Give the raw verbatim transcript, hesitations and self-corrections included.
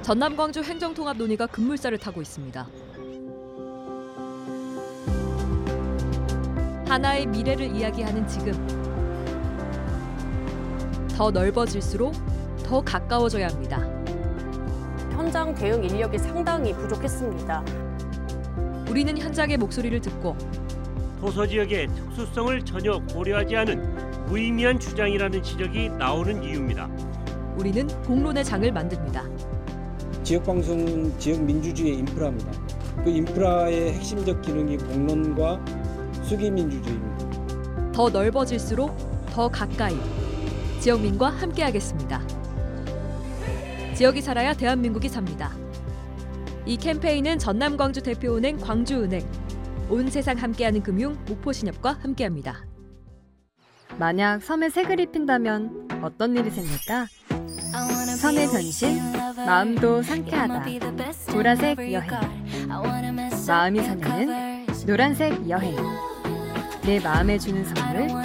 전남 광주 행정통합 논의가 급물살을 타고 있습니다. 하나의 미래를 이야기하는 지금. 더 넓어질수록 더 가까워져야 합니다. 현장 대응 인력이 상당히 부족했습니다. 우리는 현장의 목소리를 듣고 도서 지역의 특수성을 전혀 고려하지 않은 무의미한 주장이라는 지적이 나오는 이유입니다. 우리는 공론의 장을 만듭니다. 지역방송은 지역 민주주의의 인프라입니다. 그 인프라의 핵심적 기능이 공론과 수기민주주의입니다. 더 넓어질수록 더 가까이 지역민과 함께하겠습니다. 지역이 살아야 대한민국이 삽니다. 이 캠페인은 전남 광주 대표은행 광주은행, 온 세상 함께하는 금융 목포신협과 함께합니다. 만약 섬에 색을 입힌다면 어떤 일이 생길까? 섬의 변신, 마음도 상쾌하다. 보라색 여행. 마음이 설레는 노란색 여행. 내 마음에 주는 선물